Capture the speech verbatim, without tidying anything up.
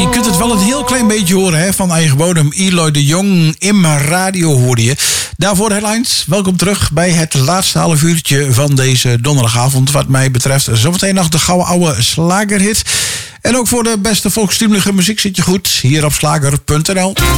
je kunt het wel een heel klein beetje horen hè, van eigen bodem. Eloy de Jong, in mijn radio hoorde je. Daarvoor headlines. Welkom terug bij het laatste half uurtje van deze donderdagavond. Wat mij betreft zometeen nog de gouden oude slagerhit. En ook voor de beste volkstuurlijke muziek zit je goed hier op slager punt n l.